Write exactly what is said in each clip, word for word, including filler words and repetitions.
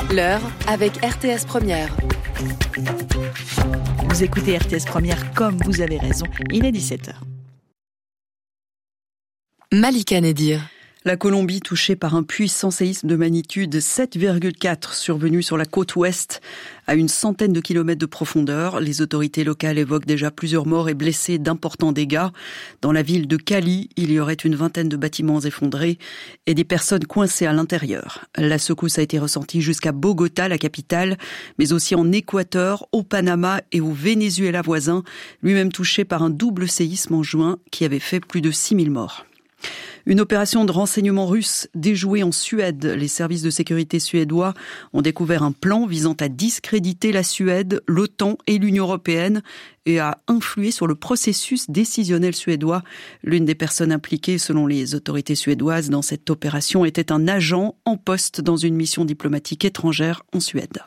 L'heure avec R T S Première. Vous écoutez R T S Première comme vous avez raison. Il est dix-sept heures. Malika Nedir. La Colombie touchée par un puissant séisme de magnitude sept virgule quatre survenu sur la côte ouest à une centaine de kilomètres de profondeur. Les autorités locales évoquent déjà plusieurs morts et blessés d'importants dégâts. Dans la ville de Cali, il y aurait une vingtaine de bâtiments effondrés et des personnes coincées à l'intérieur. La secousse a été ressentie jusqu'à Bogota, la capitale, mais aussi en Équateur, au Panama et au Venezuela voisin, lui-même touché par un double séisme en juin qui avait fait plus de six mille morts. Une opération de renseignement russe déjouée en Suède. Les services de sécurité suédois ont découvert un plan visant à discréditer la Suède, l'OTAN et l'Union européenne et à influer sur le processus décisionnel suédois. L'une des personnes impliquées, selon les autorités suédoises, dans cette opération était un agent en poste dans une mission diplomatique étrangère en Suède.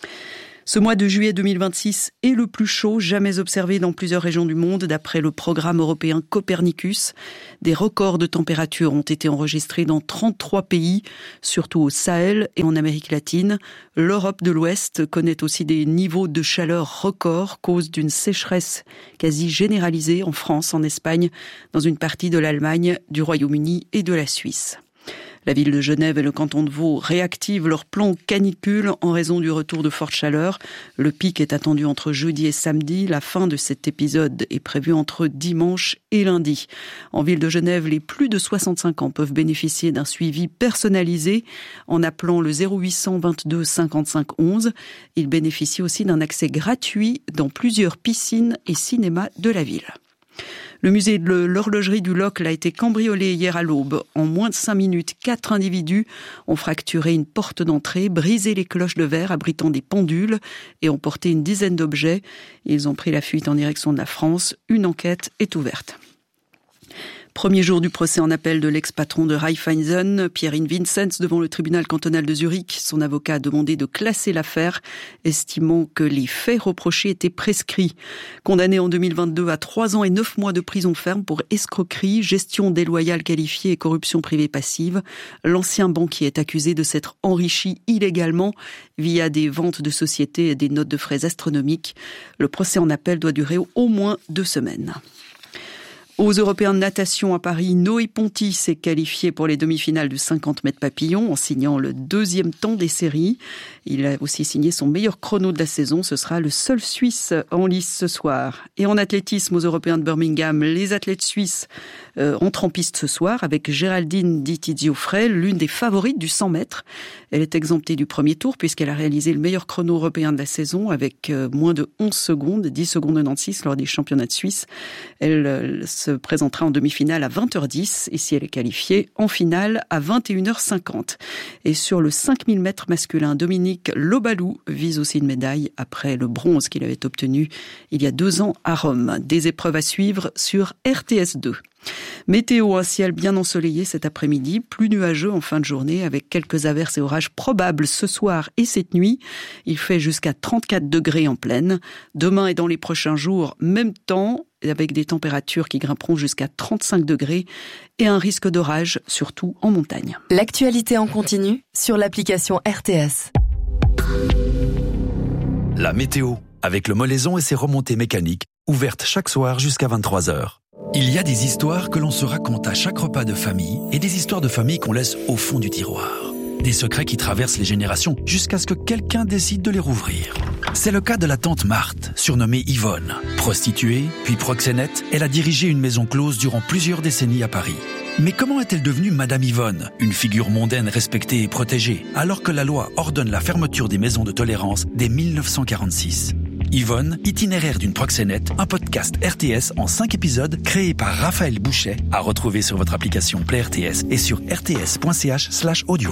Ce mois de juillet deux mille vingt-six est le plus chaud jamais observé dans plusieurs régions du monde, d'après le programme européen Copernicus. Des records de température ont été enregistrés dans trente-trois pays, surtout au Sahel et en Amérique latine. L'Europe de l'Ouest connaît aussi des niveaux de chaleur records, cause d'une sécheresse quasi généralisée en France, en Espagne, dans une partie de l'Allemagne, du Royaume-Uni et de la Suisse. La ville de Genève et le canton de Vaud réactivent leur plan canicule en raison du retour de fortes chaleurs. Le pic est attendu entre jeudi et samedi. La fin de cet épisode est prévue entre dimanche et lundi. En ville de Genève, les plus de soixante-cinq ans peuvent bénéficier d'un suivi personnalisé en appelant le zéro huit cent vingt-deux cinquante-cinq onze. Ils bénéficient aussi d'un accès gratuit dans plusieurs piscines et cinémas de la ville. Le musée de l'horlogerie du Locle a été cambriolé hier à l'aube. En moins de cinq minutes, quatre individus ont fracturé une porte d'entrée, brisé les cloches de verre abritant des pendules et ont porté une dizaine d'objets. Ils ont pris la fuite en direction de la France. Une enquête est ouverte. Premier jour du procès en appel de l'ex-patron de Raiffeisen, Pierre-Yves Vincenz, devant le tribunal cantonal de Zurich. Son avocat a demandé de classer l'affaire, estimant que les faits reprochés étaient prescrits. Condamné en deux mille vingt-deux à trois ans et neuf mois de prison ferme pour escroquerie, gestion déloyale qualifiée et corruption privée passive, l'ancien banquier est accusé de s'être enrichi illégalement via des ventes de sociétés et des notes de frais astronomiques. Le procès en appel doit durer au moins deux semaines. Aux Européens de natation à Paris, Noé Ponty s'est qualifié pour les demi-finales du cinquante mètres papillon en signant le deuxième temps des séries. Il a aussi signé son meilleur chrono de la saison. Ce sera le seul Suisse en lice ce soir. Et en athlétisme aux Européens de Birmingham, les athlètes suisses euh, entrent en piste ce soir avec Géraldine Di Tizio-Frey, l'une des favorites du cent mètres. Elle est exemptée du premier tour puisqu'elle a réalisé le meilleur chrono européen de la saison avec euh, moins de onze secondes, dix secondes quatre-vingt-seize lors des championnats de Suisse. Elle euh, se présentera en demi-finale à vingt heures dix et si elle est qualifiée, en finale à vingt et une heures cinquante. Et sur le cinq mille mètres masculin, Dominique Lobalou vise aussi une médaille après le bronze qu'il avait obtenu il y a deux ans à Rome. Des épreuves à suivre sur R T S deux. Météo, un ciel bien ensoleillé cet après-midi, plus nuageux en fin de journée avec quelques averses et orages probables ce soir et cette nuit. Il fait jusqu'à trente-quatre degrés en plaine. Demain et dans les prochains jours, même temps, avec des températures qui grimperont jusqu'à trente-cinq degrés et un risque d'orage, surtout en montagne. L'actualité en continu sur l'application R T S. La météo, avec le Molaison et ses remontées mécaniques, ouvertes chaque soir jusqu'à vingt-trois heures. Il y a des histoires que l'on se raconte à chaque repas de famille et des histoires de famille qu'on laisse au fond du tiroir. Des secrets qui traversent les générations jusqu'à ce que quelqu'un décide de les rouvrir. C'est le cas de la tante Marthe, surnommée Yvonne. Prostituée, puis proxénète, elle a dirigé une maison close durant plusieurs décennies à Paris. Mais comment est-elle devenue Madame Yvonne, une figure mondaine respectée et protégée, alors que la loi ordonne la fermeture des maisons de tolérance dès mille neuf cent quarante-six ? Yvonne, itinéraire d'une proxénète, un podcast R T S en cinq épisodes créé par Raphaël Bouchet, à retrouver sur votre application Play R T S et sur rts.ch slash audio.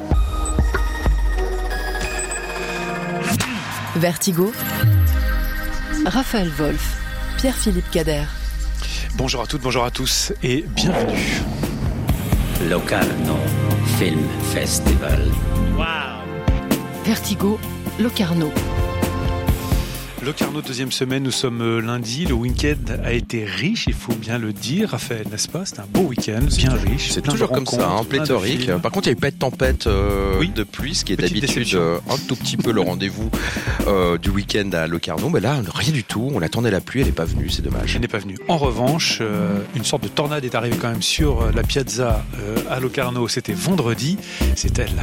Vertigo, Raphaël Wolf, Pierre-Philippe Cader. Bonjour à toutes, bonjour à tous et bienvenue. Locarno Film Festival. Wow. Vertigo, Locarno. Locarno, deuxième semaine, nous sommes lundi. Le week-end a été riche, il faut bien le dire, Raphaël, n'est-ce pas? C'était un beau week-end, bien riche. C'est toujours comme ça, hein, pléthorique. Par contre, il n'y a eu pas de tempête euh, oui. de pluie, ce qui est Petite d'habitude euh, un tout petit peu le rendez-vous euh, du week-end à Locarno. Mais là, rien du tout. On attendait la pluie, elle n'est pas venue, c'est dommage. Elle n'est pas venue. En revanche, euh, une sorte de tornade est arrivée quand même sur la piazza euh, à Locarno. C'était vendredi, c'est elle.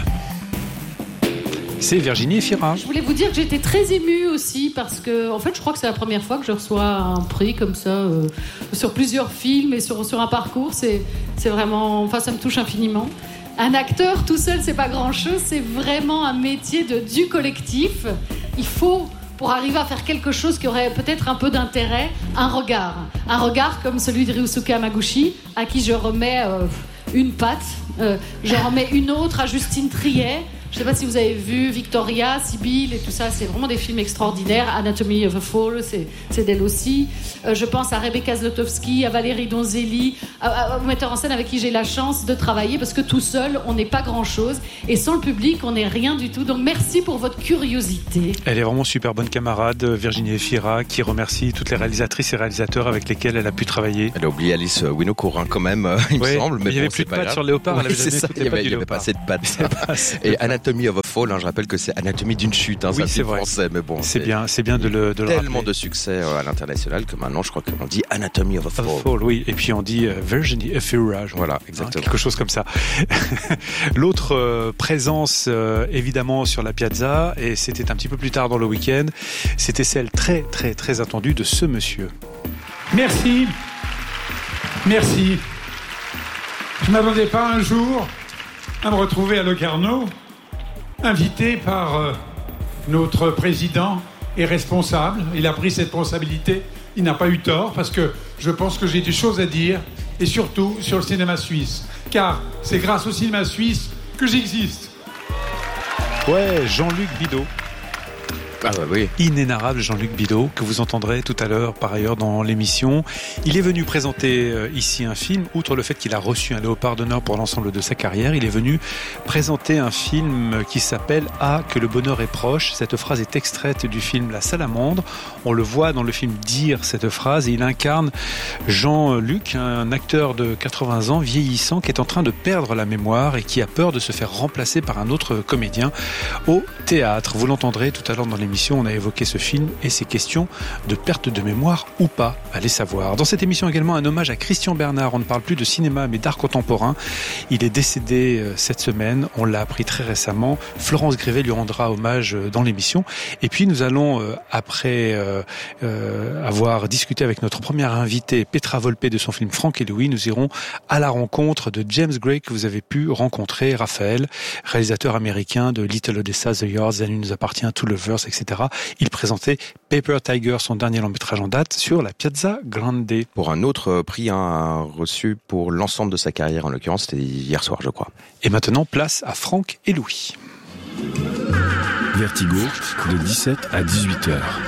C'est Virginie Efira. Je voulais vous dire que j'étais très émue aussi parce que, en fait, je crois que c'est la première fois que je reçois un prix comme ça euh, sur plusieurs films et sur, sur un parcours. C'est, c'est vraiment, enfin, ça me touche infiniment. Un acteur tout seul, c'est pas grand-chose. C'est vraiment un métier de, du collectif. Il faut, pour arriver à faire quelque chose qui aurait peut-être un peu d'intérêt, un regard. Un regard comme celui de Ryusuke Hamaguchi, à qui je remets euh, une patte. Euh, je remets une autre à Justine Triet. Je ne sais pas si vous avez vu Victoria, Sibylle et tout ça, c'est vraiment des films extraordinaires. Anatomy of a Fall, c'est, c'est d'elle aussi. Euh, je pense à Rebecca Zlotowski, à Valérie Donzelli, à, à, aux metteurs en scène avec qui j'ai la chance de travailler, parce que tout seul, on n'est pas grand-chose. Et sans le public, on n'est rien du tout. Donc merci pour votre curiosité. Elle est vraiment super bonne camarade, Virginie Efira, qui remercie toutes les réalisatrices et réalisateurs avec lesquels elle a pu travailler. Elle a oublié Alice Winocourt, hein, quand même, il ouais, me semble. Mais il n'y avait bon, plus de pas pattes grave. sur le léopard. Oui, elle avait c'est ça, il n'y avait, avait pas assez de pattes. Et Anatomy of a Fall, hein, je rappelle que c'est Anatomie d'une chute, hein, oui, c'est français, mais bon, c'est, c'est bien, c'est bien de le, de le tellement rappeler. de succès à l'international que maintenant, je crois qu'on dit Anatomy of a Fall. Of Fall, oui, et puis on dit euh, Virginie Efira, voilà, exactement, hein, quelque chose comme ça. L'autre euh, présence, euh, évidemment, sur la piazza, et c'était un petit peu plus tard dans le week-end, c'était celle très, très, très attendue de ce monsieur. Merci, merci. Je ne m'attendais pas un jour à me retrouver à Locarno, invité par euh, notre président et responsable. Il a pris cette responsabilité, il n'a pas eu tort, parce que je pense que j'ai des choses à dire, et surtout sur le cinéma suisse. Car c'est grâce au cinéma suisse que j'existe. Ouais, Jean-Luc Bidault. Ah bah oui. Inénarrable Jean-Luc Bidault, que vous entendrez tout à l'heure par ailleurs dans l'émission. Il est venu présenter euh, ici un film, outre le fait qu'il a reçu un Léopard d'honneur pour l'ensemble de sa carrière, il est venu présenter un film qui s'appelle « Ah, que le bonheur est proche ». Cette phrase est extraite du film La Salamandre. On le voit dans le film dire cette phrase et il incarne Jean-Luc, un acteur de quatre-vingts ans, vieillissant, qui est en train de perdre la mémoire et qui a peur de se faire remplacer par un autre comédien au théâtre. Vous l'entendrez tout à l'heure dans l'émission. On a évoqué ce film et ses questions de perte de mémoire ou pas, allez savoir. Dans cette émission également un hommage à Christian Bernard. On ne parle plus de cinéma mais d'art contemporain. Il est décédé cette semaine, on l'a appris très récemment. Florence Grivet lui rendra hommage dans l'émission. Et puis nous allons, après euh, euh, avoir discuté avec notre première invitée Petra Volpe de son film Franck et Louis, nous irons à la rencontre de James Gray que vous avez pu rencontrer, Raphaël, réalisateur américain de Little Odessa, The Yards, Elle nous appartient, To Lovers, et cetera. Il présentait Paper Tiger, son dernier long métrage en date, sur la Piazza Grande. Pour un autre prix hein, reçu pour l'ensemble de sa carrière, en l'occurrence, c'était hier soir, je crois. Et maintenant, place à Franck et Louis. Vertigo, de dix-sept à dix-huit heures.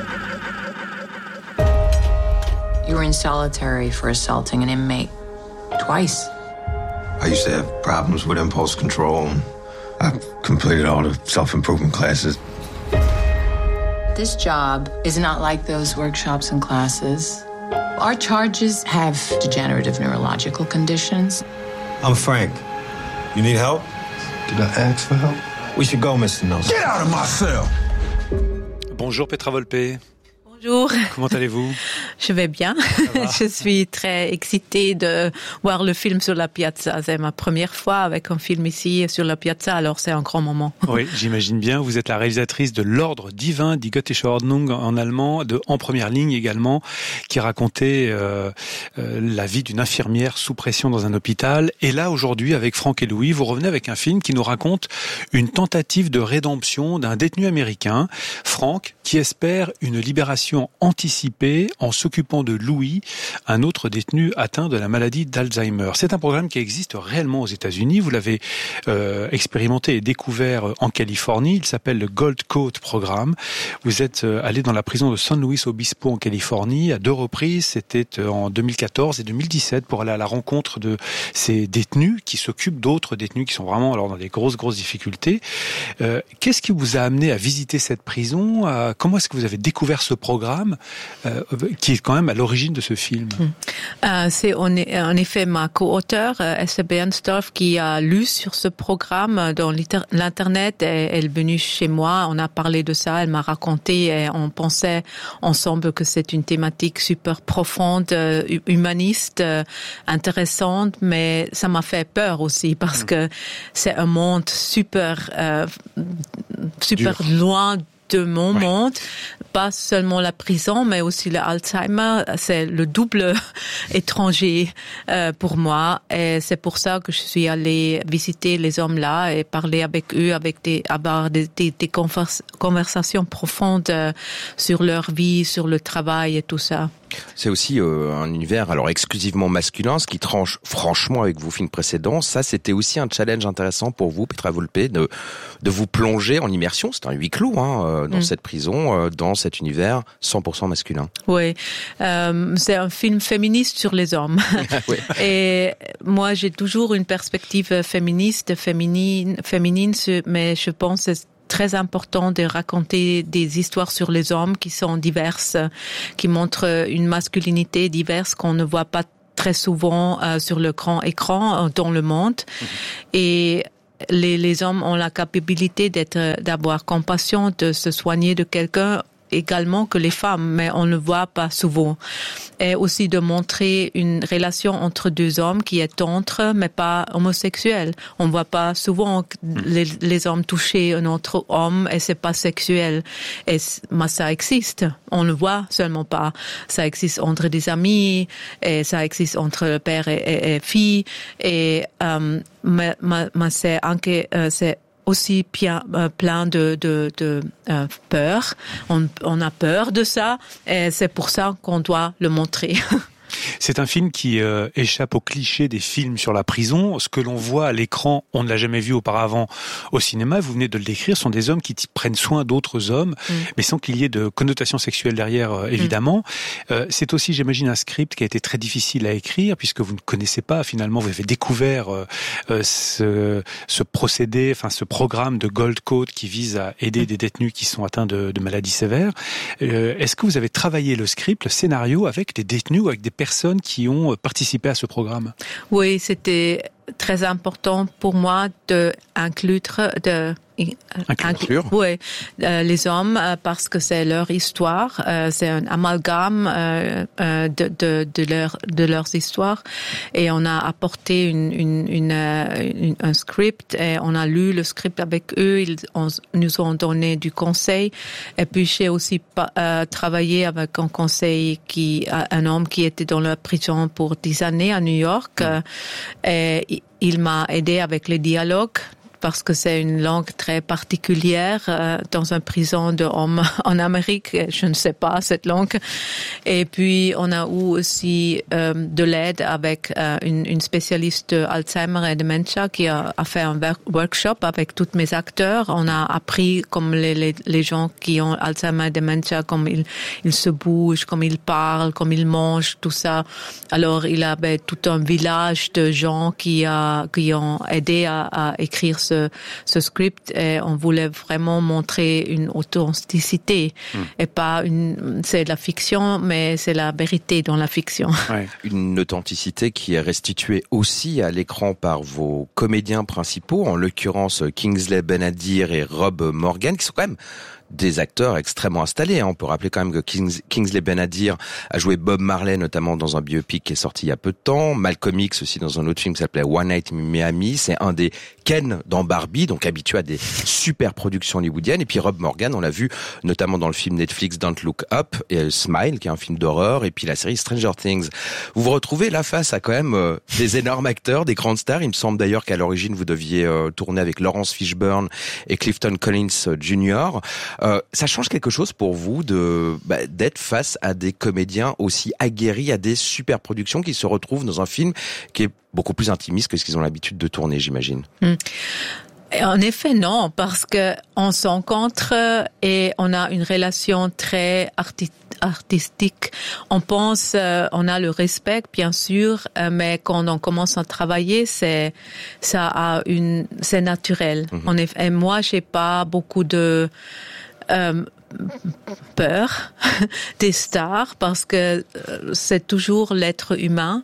You were in solitary for assaulting an inmate. Twice. I used to have problems with impulse control. I've completed all the self-improvement classes. This job is not like those workshops and classes. Our charges have degenerative neurological conditions. I'm Frank. You need help? Did I ask for help? We should go, Mister Nelson. Get out of my cell! Bonjour Petra Volpe. Bonjour. Comment allez-vous? Je vais bien. Je suis très excitée de voir le film sur la piazza. C'est ma première fois avec un film ici sur la piazza, alors c'est un grand moment. Oui, j'imagine bien. Vous êtes la réalisatrice de L'Ordre divin, Die Göttliche Ordnung en allemand, de En première ligne également, qui racontait euh, euh, la vie d'une infirmière sous pression dans un hôpital. Et là, aujourd'hui, avec Franck et Louis, vous revenez avec un film qui nous raconte une tentative de rédemption d'un détenu américain, Franck, qui espère une libération anticipée en se s'occupant de Louis, un autre détenu atteint de la maladie d'Alzheimer. C'est un programme qui existe réellement aux États-Unis. Vous l'avez euh, expérimenté et découvert en Californie. Il s'appelle le Gold Coat Programme. Vous êtes euh, allé dans la prison de San Luis Obispo en Californie à deux reprises. C'était en deux mille quatorze et deux mille dix-sept pour aller à la rencontre de ces détenus qui s'occupent d'autres détenus qui sont vraiment alors dans des grosses grosses difficultés. Euh, qu'est-ce qui vous a amené à visiter cette prison? à, Comment est-ce que vous avez découvert ce programme euh, qui est quand même à l'origine de ce film? euh, C'est en, en effet ma co-auteure Esther Bernstorff qui a lu sur ce programme dans l'internet. Elle est venue chez moi, on a parlé de ça, elle m'a raconté et on pensait ensemble que c'est une thématique super profonde, humaniste, intéressante, mais ça m'a fait peur aussi parce que c'est un monde super euh, super Dur. loin de mon ouais. monde, pas seulement la prison, mais aussi le Alzheimer. C'est le double étranger euh, pour moi, et c'est pour ça que je suis allée visiter les hommes là et parler avec eux, avec des avoir des, des, des conversations profondes euh, sur leur vie, sur le travail et tout ça. C'est aussi euh, un univers alors exclusivement masculin, ce qui tranche franchement avec vos films précédents. Ça, c'était aussi un challenge intéressant pour vous, Petra Volpe, de de vous plonger en immersion. C'est un huis clos hein, euh, dans mm. cette prison, euh, dans cet univers cent pour cent masculin. Oui, euh, c'est un film féministe sur les hommes. Oui. Et moi, j'ai toujours une perspective féministe, féminine, féminine, mais je pense que c'est très important de raconter des histoires sur les hommes qui sont diverses, qui montrent une masculinité diverse qu'on ne voit pas très souvent euh, sur le grand écran euh, dans le monde. Mmh. Et les, les hommes ont la capacité d'être, d'avoir compassion, de se soigner de quelqu'un également que les femmes, mais on ne le voit pas souvent. Et aussi de montrer une relation entre deux hommes qui est tendre, mais pas homosexuelle. On ne voit pas souvent les, les hommes toucher un autre homme et c'est pas sexuel. Et mais ça existe. On le voit seulement pas. Ça existe entre des amis, et ça existe entre père et, et, et fille. Et euh, mais, mais, mais c'est, euh, c'est aussi plein, plein de, de, de euh, peur. On, on a peur de ça et c'est pour ça qu'on doit le montrer. C'est un film qui euh, échappe aux clichés des films sur la prison. Ce que l'on voit à l'écran, on ne l'a jamais vu auparavant au cinéma. Vous venez de le décrire, ce sont des hommes qui t- prennent soin d'autres hommes, mm. mais sans qu'il y ait de connotation sexuelle derrière, euh, évidemment. Mm. Euh, c'est aussi, j'imagine, un script qui a été très difficile à écrire, puisque vous ne connaissez pas, finalement, vous avez découvert euh, euh, ce, ce procédé, enfin ce programme de Gold Coat qui vise à aider mm. des détenus qui sont atteints de, de maladies sévères. Euh, est-ce que vous avez travaillé le script, le scénario, avec des détenus ou avec des personnes qui ont participé à ce programme? Oui, c'était très important pour moi de inclure, de Inclure. Oui, euh, les hommes euh, parce que c'est leur histoire, euh, c'est un amalgame euh, euh, de, de, de leur de leurs histoires et on a apporté une, une, une, une un script et on a lu le script avec eux, ils on, nous ont donné du conseil et puis j'ai aussi euh, travaillé avec un conseil qui un homme qui était dans la prison pour dix années à New York euh, et il m'a aidé avec les dialogues parce que c'est une langue très particulière euh, dans une prison d'hommes en Amérique. Je ne sais pas cette langue. Et puis, on a eu aussi euh, de l'aide avec euh, une, une spécialiste de Alzheimer et dementia qui a, a fait un workshop avec tous mes acteurs. On a appris comme les, les, les gens qui ont Alzheimer et dementia, comme ils, ils se bougent, comme ils parlent, comme ils mangent, tout ça. Alors, il y avait tout un village de gens qui, a, qui ont aidé à, à écrire ce Ce, ce script et on voulait vraiment montrer une authenticité mmh. et pas une, c'est de la fiction, mais c'est la vérité dans la fiction. Ouais. Une authenticité qui est restituée aussi à l'écran par vos comédiens principaux, en l'occurrence Kingsley Ben-Adir et Rob Morgan, qui sont quand même des acteurs extrêmement installés. On peut rappeler quand même que Kings, Kingsley Ben-Adir a joué Bob Marley, notamment dans un biopic qui est sorti il y a peu de temps. Malcolm X aussi dans un autre film qui s'appelait One Night in Miami. C'est un des Ken dans Barbie, donc habitué à des super productions hollywoodiennes. Et puis Rob Morgan, on l'a vu notamment dans le film Netflix Don't Look Up et Smile, qui est un film d'horreur, et puis la série Stranger Things. Vous vous retrouvez là face à quand même euh, des énormes acteurs, des grandes stars. Il me semble d'ailleurs qu'à l'origine vous deviez euh, tourner avec Laurence Fishburne et Clifton Collins junior Euh, ça change quelque chose pour vous de bah, d'être face à des comédiens aussi aguerris, à des super productions qui se retrouvent dans un film qui est beaucoup plus intimiste que ce qu'ils ont l'habitude de tourner, j'imagine. Mmh. En effet, non, parce que on se rencontre et on a une relation très arti- artistique. On pense, euh, on a le respect, bien sûr, euh, mais quand on commence à travailler, c'est ça a une, c'est naturel. Mm-hmm. En effet, et moi, j'ai pas beaucoup de euh, peur des stars parce que c'est toujours l'être humain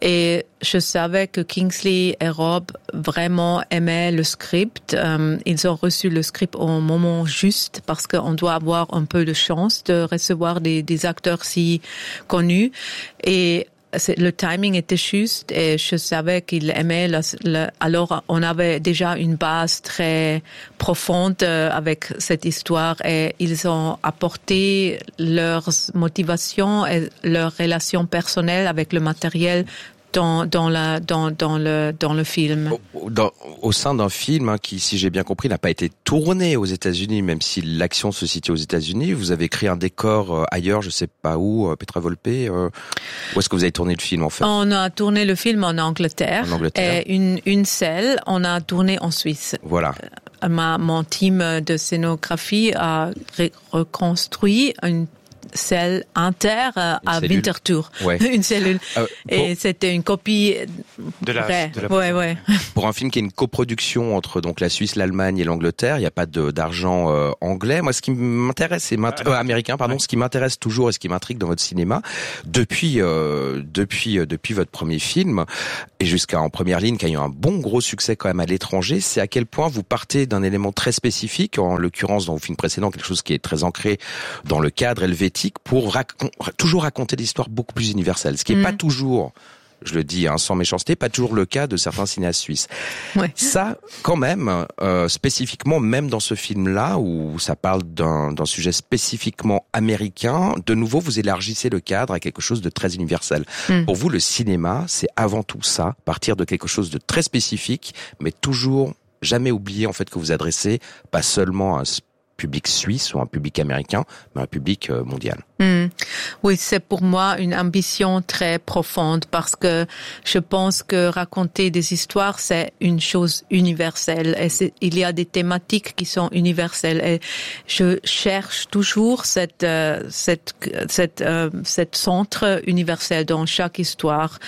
et je savais que Kingsley et Rob vraiment aimaient le script. Euh, ils ont reçu le script au moment juste parce qu'on doit avoir un peu de chance de recevoir des, des acteurs si connus et le timing était juste et je savais qu'il aimait. La, la, alors, on avait déjà une base très profonde avec cette histoire et ils ont apporté leurs motivations et leurs relations personnelles avec le matériel dans dans la dans dans le dans le film. Au, dans, au sein d'un film hein, qui, si j'ai bien compris, n'a pas été tourné aux États-Unis, même si l'action se situe aux États-Unis, vous avez créé un décor euh, ailleurs, je sais pas où, euh, Petra Volpe. Euh, où est-ce que vous avez tourné le film en fait? On a tourné le film en Angleterre. En Angleterre. Et une une scène, on a tourné en Suisse. Voilà. Euh, ma mon team de scénographie a ré- reconstruit une celle inter euh, à cellule. Winterthur, ouais. une cellule. Euh, et c'était une copie de la, vraie. de la... Ouais, ouais. Pour un film qui est une coproduction entre donc la Suisse, l'Allemagne et l'Angleterre, il n'y a pas de, d'argent euh, anglais. Moi, ce qui m'intéresse, et euh, américain, pardon, ouais. Ce qui m'intéresse toujours et ce qui m'intrigue dans votre cinéma, depuis euh, depuis euh, depuis votre premier film et jusqu'à En première ligne, qui a eu un bon gros succès quand même à l'étranger, c'est à quel point vous partez d'un élément très spécifique, en l'occurrence dans vos films précédents, quelque chose qui est très ancré dans le cadre helvétique, pour racon- toujours raconter des histoires beaucoup plus universelles, ce qui n'est mmh. pas toujours, je le dis hein, sans méchanceté, pas toujours le cas de certains cinéastes suisses. Ouais. Ça, quand même, euh, spécifiquement, même dans ce film-là, où ça parle d'un, d'un sujet spécifiquement américain, de nouveau, vous élargissez le cadre à quelque chose de très universel. Mmh. Pour vous, le cinéma, c'est avant tout ça, partir de quelque chose de très spécifique, mais toujours jamais oublier en fait que vous adressez pas seulement à un public suisse ou un public américain, mais un public mondial. Mmh. Oui, c'est pour moi une ambition très profonde parce que je pense que raconter des histoires, c'est une chose universelle et c'est, il y a des thématiques qui sont universelles et je cherche toujours cette, euh, cette, cette, euh, cette centre universel dans chaque histoire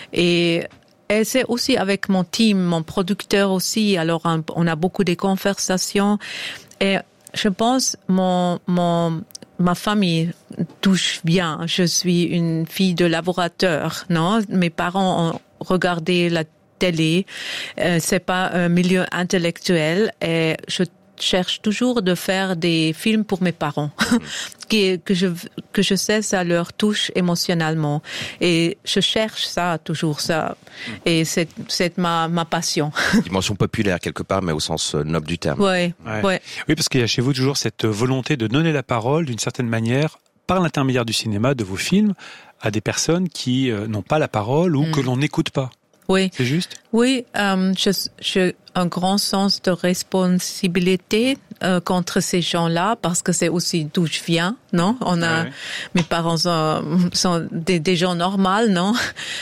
et Et c'est aussi avec mon team, mon producteur aussi. Alors, on a beaucoup de conversations et je pense mon mon ma famille touche bien. Je suis une fille de laboratoire, non? Mes parents ont regardé la télé. Euh, c'est pas un milieu intellectuel et je cherche toujours de faire des films pour mes parents, que, que je que je sais ça leur touche émotionnellement et je cherche ça toujours ça et c'est c'est ma ma passion. Dimension populaire quelque part, mais au sens noble du terme. Ouais, ouais. ouais. Oui, parce qu'il y a chez vous toujours cette volonté de donner la parole d'une certaine manière par l'intermédiaire du cinéma, de vos films, à des personnes qui euh, n'ont pas la parole ou mm. que l'on n'écoute pas. Oui. C'est juste? Oui, euh, je, je, un grand sens de responsabilité euh, contre ces gens-là, parce que c'est aussi d'où je viens, non? On a, ouais. Mes parents sont, sont des, des gens normaux, non?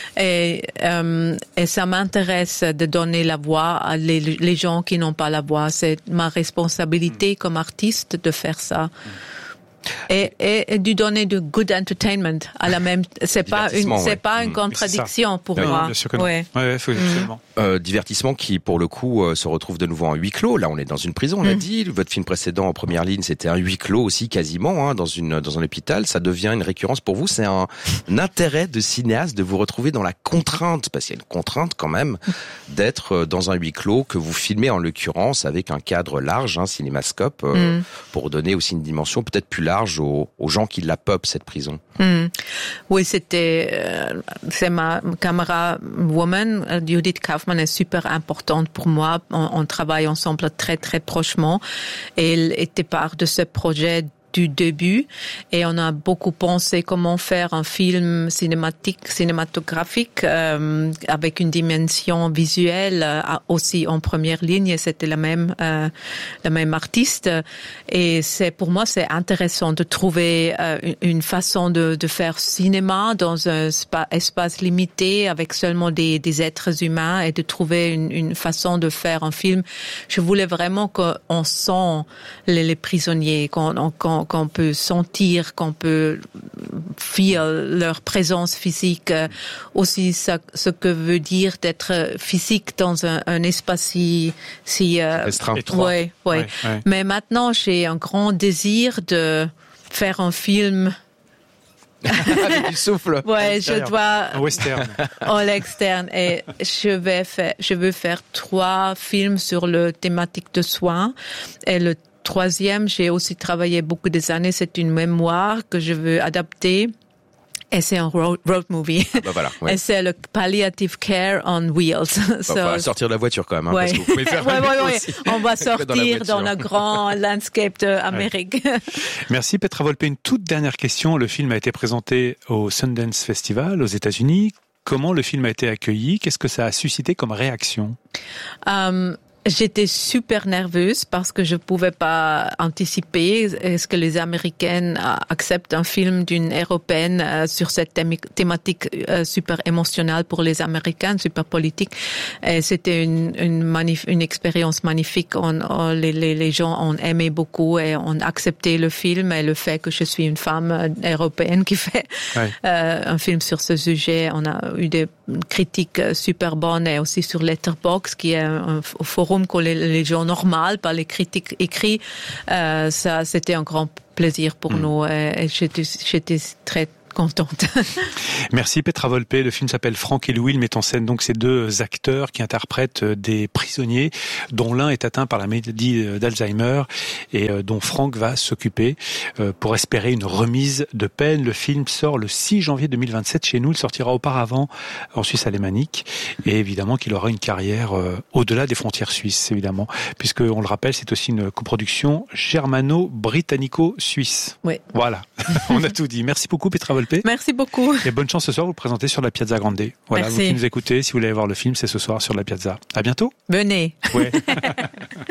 Et, euh, et ça m'intéresse de donner la voix à les, les gens qui n'ont pas la voix. C'est ma responsabilité mmh. comme artiste de faire ça. Mmh. Et, et, et de donner de good entertainment à la même, c'est pas une, c'est ouais. pas une contradiction pour oui, moi. Bien sûr que non. Ouais. Ouais, faut, mm. euh, divertissement qui, pour le coup, euh, se retrouve de nouveau en huis clos. Là, on est dans une prison, on l'a mm. dit. Votre film précédent, En première ligne, c'était un huis clos aussi, quasiment, hein, dans une, dans un hôpital. Ça devient une récurrence pour vous. C'est un, un intérêt de cinéaste de vous retrouver dans la contrainte, parce qu'il y a une contrainte quand même, d'être dans un huis clos que vous filmez en l'occurrence avec un cadre large, hein, cinémascope, euh, mm. pour donner aussi une dimension peut-être plus large Aux, aux gens qui la peuplent, cette prison. Mmh. Oui, c'était, euh, c'est ma caméra woman, Judith Kaufmann, est super importante pour moi. On, on travaille ensemble très, très prochement. Et elle était part de ce projet du début et on a beaucoup pensé comment faire un film cinématique, cinématographique euh, avec une dimension visuelle euh, aussi en première ligne. C'était la même, euh, la même artiste et c'est pour moi c'est intéressant de trouver euh, une façon de, de faire cinéma dans un spa, espace limité avec seulement des, des êtres humains et de trouver une, une façon de faire un film. Je voulais vraiment qu'on sent les, les prisonniers, qu'on, qu'on, qu'on peut sentir, qu'on peut feel leur présence physique, aussi ça, ce que veut dire d'être physique dans un, un espace si, si euh, restreint. Ouais, ouais. Ouais, ouais. Mais maintenant, j'ai un grand désir de faire un film. Avec du souffle. Ouais, je dois. Un western. En l'externe. Et je vais faire, je veux faire trois films sur le thématique de soins. Et le troisième, j'ai aussi travaillé beaucoup des années. C'est une mémoire que je veux adapter. Et c'est un road, road movie. Ah bah voilà, ouais. Et c'est le palliative care on wheels. Bah, so, on va sortir de la voiture quand même, hein, ouais. parce que vous pouvez faire ouais, ouais, ouais. aussi. On va sortir dans, dans le grand landscape d'Amérique. Ouais. Merci Petra Volpe. Une toute dernière question. Le film a été présenté au Sundance Festival aux États-Unis. Comment le film a été accueilli? Qu'est-ce que ça a suscité comme réaction? um, J'étais super nerveuse parce que je pouvais pas anticiper est-ce que les Américaines acceptent un film d'une Européenne euh, sur cette thém- thématique euh, super émotionnelle pour les Américains, super politique. Et c'était une une, magnif- une expérience magnifique. On, on, les, les, les gens ont aimé beaucoup et ont accepté le film et le fait que je suis une femme européenne qui fait ouais. euh, un film sur ce sujet. On a eu des critiques super bonnes et aussi sur Letterboxd qui est un, un forum que les, les gens normaux, pas les critiques écrits, euh, ça, c'était un grand plaisir pour mmh. nous et, et j'étais, j'étais très contente. Merci Petra Volpe. Le film s'appelle Franck et Louis. Il met en scène donc ces deux acteurs qui interprètent des prisonniers dont l'un est atteint par la maladie d'Alzheimer et dont Franck va s'occuper pour espérer une remise de peine. Le film sort le six janvier deux mille vingt-sept chez nous. Il sortira auparavant en Suisse alémanique et évidemment qu'il aura une carrière au-delà des frontières suisses, évidemment, puisque on le rappelle, c'est aussi une coproduction germano-britannico-suisse. Oui. Voilà. On a tout dit. Merci beaucoup Petra Volpe. Merci beaucoup. Et bonne chance ce soir, vous le présentez sur la Piazza Grande. Voilà, Merci. Vous qui nous écoutez, si vous voulez voir le film, c'est ce soir sur la Piazza. À bientôt. Venez. Ouais.